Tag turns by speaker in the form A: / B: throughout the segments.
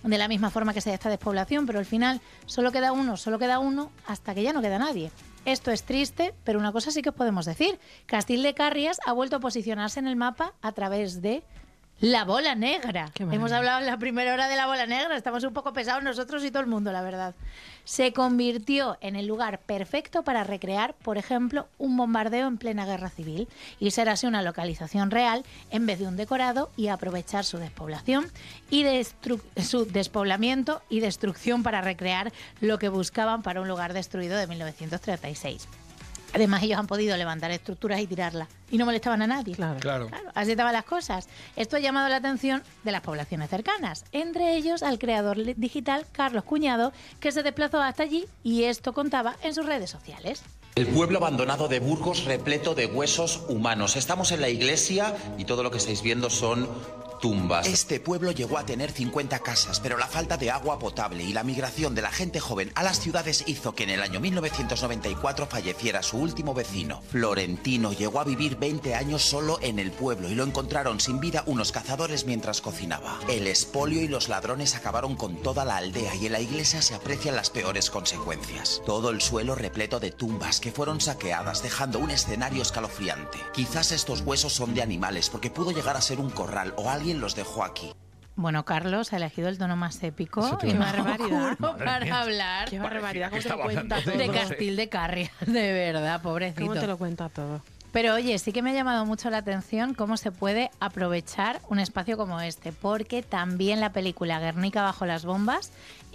A: de la misma forma que se da esta despoblación, pero al final solo queda uno, hasta que ya no queda nadie. Esto es triste, pero una cosa sí que os podemos decir. Castil de Carrias ha vuelto a posicionarse en el mapa a través de la bola negra. Hemos hablado en la primera hora de la bola negra, estamos un poco pesados nosotros y todo el mundo, la verdad. Se convirtió en el lugar perfecto para recrear, por ejemplo, un bombardeo en plena guerra civil y ser así una localización real en vez de un decorado, y aprovechar su despoblación y su despoblamiento y destrucción para recrear lo que buscaban para un lugar destruido de 1936. Además, ellos han podido levantar estructuras y tirarlas y no molestaban a nadie.
B: Claro.
A: Así estaban las cosas. Esto ha llamado la atención de las poblaciones cercanas, entre ellos al creador digital Carlos Cuñado, que se desplazó hasta allí y esto contaba en sus redes sociales.
C: El pueblo abandonado de Burgos repleto de huesos humanos. Estamos en la iglesia y todo lo que estáis viendo son tumbas. Este pueblo llegó a tener 50 casas, pero la falta de agua potable y la migración de la gente joven a las ciudades hizo que en el año 1994 falleciera su último vecino. Florentino llegó a vivir 20 años solo en el pueblo y lo encontraron sin vida unos cazadores mientras cocinaba. El expolio y los ladrones acabaron con toda la aldea y en la iglesia se aprecian las peores consecuencias. Todo el suelo repleto de tumbas que fueron saqueadas, dejando un escenario escalofriante. Quizás estos huesos son de animales porque pudo llegar a ser un corral o alguien los dejó aquí.
A: Bueno, Carlos ha elegido el tono más épico y más barbaridad para hablar.
D: Qué barbaridad, ¿cómo te lo cuenta todo?
A: De Castil de Carrias, de verdad, pobrecito.
D: ¿Cómo te lo cuenta todo?
A: Pero oye, sí que me ha llamado mucho la atención cómo se puede aprovechar un espacio como este, porque también la película Guernica bajo las bombas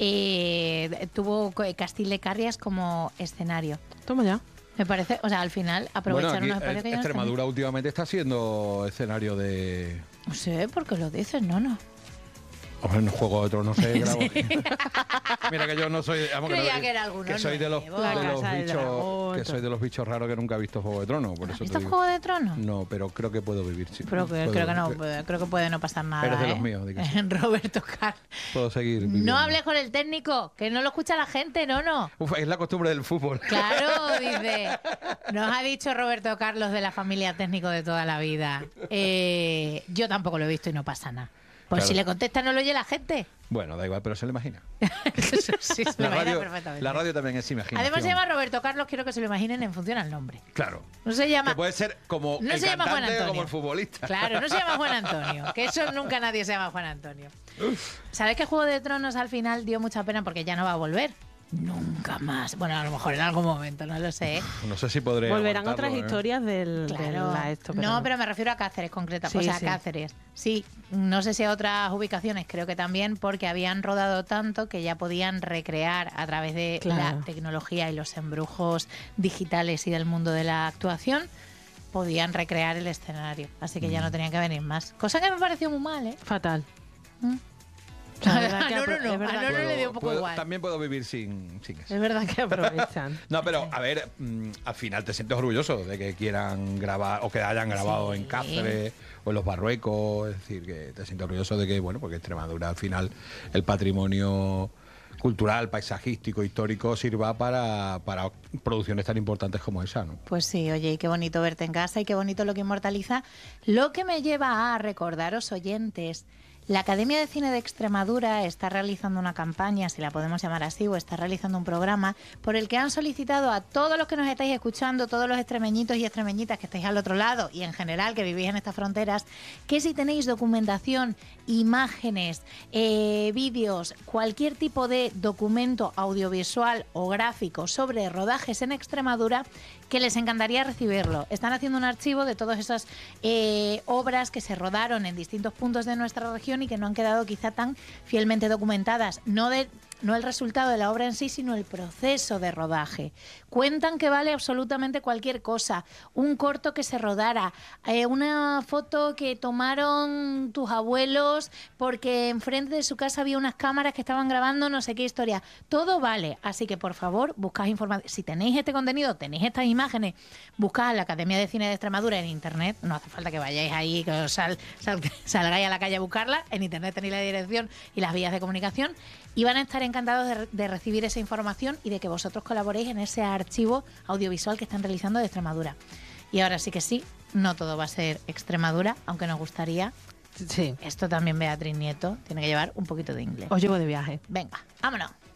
A: tuvo Castil de Carrias como escenario.
D: Toma ya.
A: Me parece, o sea, al final aprovechar un espacio que ya no está.
B: Extremadura últimamente está siendo escenario de...
A: No sé, ¿por qué lo dices? No.
B: Hombre, en Juego de Tronos se grabó. Sí. Mira que yo no soy...
A: Creía que era alguno
B: que soy de los bichos, que soy de los bichos raros que nunca he visto Juego de Tronos. Por eso
A: ¿Has visto Juego de Tronos?
B: No, pero creo que puedo vivir, sí.
A: Pero creo que no, creo que puede no pasar nada.
B: Eres de los míos, digo.
A: Roberto Carlos.
B: Puedo seguir viviendo.
A: No hables con el técnico, que no lo escucha la gente, no.
B: Uf, es la costumbre del fútbol.
A: Claro, dice. Nos ha dicho Roberto Carlos de la familia técnico de toda la vida. Yo tampoco lo he visto y no pasa nada. Pues claro. Si le contesta no lo oye la gente.
B: Bueno, da igual, pero se lo imagina.
A: Sí, se lo imagina perfectamente.
B: La radio también es imaginación.
A: Además se llama Roberto Carlos, quiero que se lo imaginen en función al nombre.
B: Claro.
A: No se llama...
B: Que puede ser como
A: no
B: el
A: se llama Juan
B: cantante
A: Antonio.
B: o como el futbolista.
A: Claro, no se llama Juan Antonio. Que eso nunca nadie se llama Juan Antonio. ¿Sabes que Juego de Tronos al final dio mucha pena porque ya no va a volver? Nunca más. Bueno, a lo mejor en algún momento, no lo sé.
B: No sé si podré.
D: Volverán otras historias del esto.
A: Pero... No, pero me refiero a Cáceres concreta.
D: Sí,
A: o sea,
D: sí.
A: Cáceres. Sí, no sé si a otras ubicaciones, creo que también, porque habían rodado tanto que ya podían recrear a través de la tecnología y los embrujos digitales y del mundo de la actuación. Podían recrear el escenario. Así que ya no tenían que venir más. Cosa que me pareció muy mal, ¿eh?
D: Fatal.
A: No le dio un poco igual.
B: También puedo vivir sin eso.
D: Es verdad que aprovechan.
B: No, pero a ver, al final te sientes orgulloso de que quieran grabar o que hayan grabado en Cáceres o en los Barruecos. Es decir, que te sientes orgulloso de que, bueno, porque Extremadura al final el patrimonio cultural, paisajístico, histórico sirva para producciones tan importantes como esa, ¿no?
A: Pues sí, oye, y qué bonito verte en casa y qué bonito lo que inmortaliza. Lo que me lleva a recordaros, oyentes, la Academia de Cine de Extremadura está realizando una campaña, si la podemos llamar así, o está realizando un programa por el que han solicitado a todos los que nos estáis escuchando, todos los extremeñitos y extremeñitas que estáis al otro lado y en general que vivís en estas fronteras, que si tenéis documentación, imágenes, vídeos, cualquier tipo de documento audiovisual o gráfico sobre rodajes en Extremadura, que les encantaría recibirlo. Están haciendo un archivo de todas esas obras que se rodaron en distintos puntos de nuestra región y que no han quedado quizá tan fielmente documentadas. No el resultado de la obra en sí, sino el proceso de rodaje. Cuentan que vale absolutamente cualquier cosa. Un corto que se rodara, una foto que tomaron tus abuelos porque enfrente de su casa había unas cámaras que estaban grabando no sé qué historia. Todo vale. Así que, por favor, buscad información. Si tenéis este contenido, tenéis estas imágenes, buscad la Academia de Cine de Extremadura en Internet. No hace falta que vayáis ahí, que os salgáis a la calle a buscarla. En Internet tenéis la dirección y las vías de comunicación. Y van a estar encantados de recibir esa información y de que vosotros colaboréis en ese archivo audiovisual que están realizando de Extremadura. Y ahora sí que sí, no todo va a ser Extremadura, aunque nos gustaría,
D: Sí.
A: Esto también Beatriz Nieto tiene que llevar un poquito de inglés.
D: Os llevo de viaje.
A: Venga, vámonos.